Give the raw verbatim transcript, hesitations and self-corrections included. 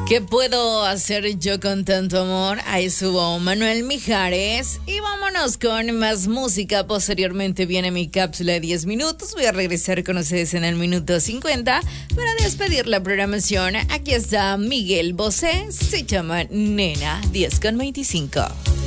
¿Qué puedo hacer yo con tanto amor? Ahí subo Manuel Mijares y vámonos con más música. Posteriormente viene mi cápsula de diez minutos. Voy a regresar con ustedes en el minuto cincuenta para despedir la programación. Aquí está Miguel Bosé, se llama Nena, diez con veinticinco.